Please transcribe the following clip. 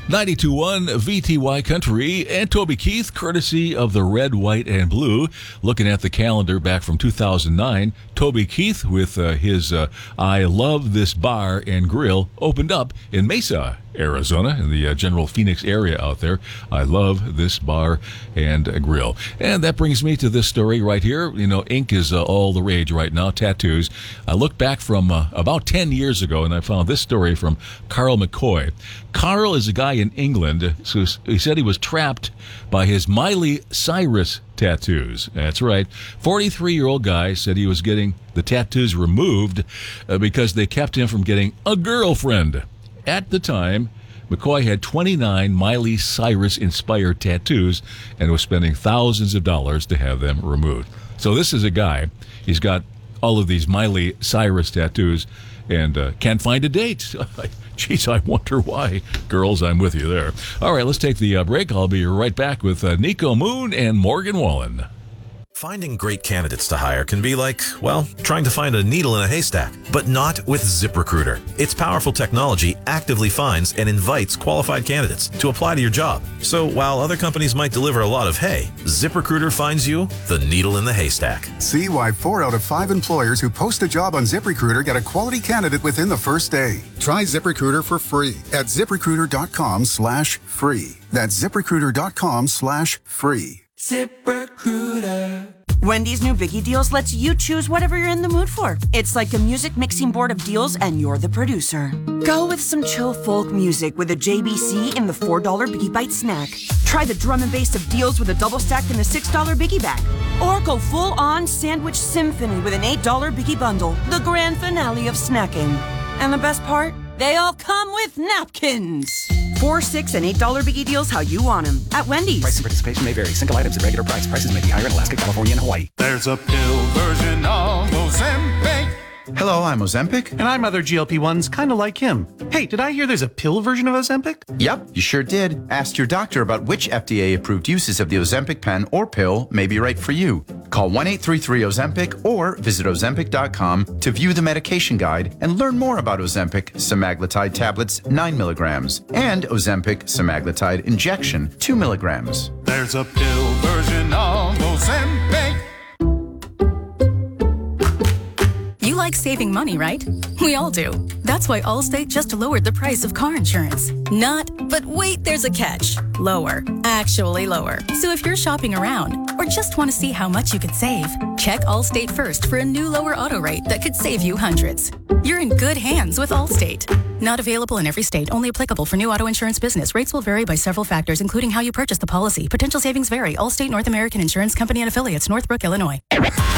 92.1 VTY Country and Toby Keith, courtesy of the Red, White, and Blue. Looking at the calendar back from 2009, Toby Keith with his I Love This Bar and Grill opened up in Mesa, Arizona, in the general Phoenix area out there. I love this bar and grill. And that brings me to this story right here. You know, ink is all the rage right now, tattoos. I looked back from about 10 years ago, and I found this story from Carl McCoy. Carl is a guy in England, so he said he was trapped by his Miley Cyrus tattoos. That's right. 43-year-old guy said he was getting the tattoos removed because they kept him from getting a girlfriend. At the time, McCoy had 29 Miley Cyrus-inspired tattoos and was spending thousands of dollars to have them removed. So this is a guy, he's got all of these Miley Cyrus tattoos and can't find a date. Geez, I wonder why. Girls, I'm with you there. All right, let's take the break. I'll be right back with Nico Moon and Morgan Wallen. Finding great candidates to hire can be like, well, trying to find a needle in a haystack, but not with ZipRecruiter. Its powerful technology actively finds and invites qualified candidates to apply to your job. So while other companies might deliver a lot of hay, ZipRecruiter finds you the needle in the haystack. See why 4 out of 5 employers who post a job on ZipRecruiter get a quality candidate within the first day. Try ZipRecruiter for free at ZipRecruiter.com/free. That's ZipRecruiter.com/free. ZipRecruiter. Wendy's new Biggie Deals lets you choose whatever you're in the mood for. It's like a music mixing board of deals, and you're the producer. Go with some chill folk music with a JBC in the $4 Biggie Bite snack. Try the drum and bass of deals with a double stack in the $6 Biggie Bag. Or go full-on sandwich symphony with an $8 Biggie Bundle, the grand finale of snacking. And the best part? They all come with napkins. $4, $6, and $8 Biggie Deals how you want them at Wendy's. Price and participation may vary. Single items at regular price. Prices may be higher in Alaska, California, and Hawaii. There's a pill version of Ozempic. Hello, I'm Ozempic. And I'm other GLP-1s kind of like him. Hey, did I hear there's a pill version of Ozempic? Yep, you sure did. Ask your doctor about which FDA-approved uses of the Ozempic pen or pill may be right for you. Call 1-833-OZEMPIC or visit Ozempic.com to view the medication guide and learn more about Ozempic semaglutide tablets 9 milligrams and Ozempic semaglutide injection 2 milligrams. There's a pill version of Ozempic. You like saving money, right? We all do. That's why Allstate just lowered the price of car insurance. Not, but wait, there's a catch. Lower. Actually lower. So if you're shopping around or just want to see how much you could save, check Allstate first for a new lower auto rate that could save you hundreds. You're in good hands with Allstate. Not available in every state. Only applicable for new auto insurance business. Rates will vary by several factors, including how you purchase the policy. Potential savings vary. Allstate North American Insurance Company and Affiliates, Northbrook, Illinois.